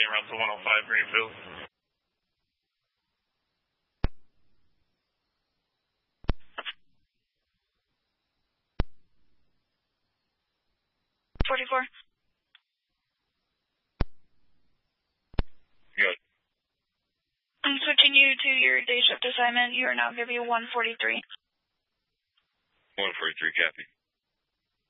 en route to 105 Greenfield. Good. I'm switching you to your day shift assignment. You are now going to be 143. 143, copy.